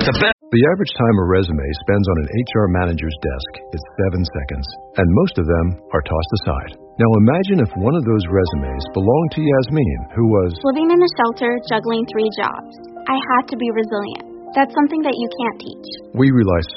The average time a resume spends on an HR manager's desk is 7 seconds, and most of them are tossed aside. Now imagine if one of those resumes belonged to Yasmin, who was living in a shelter, juggling 3 jobs. I had to be resilient. That's something that you can't teach. We rely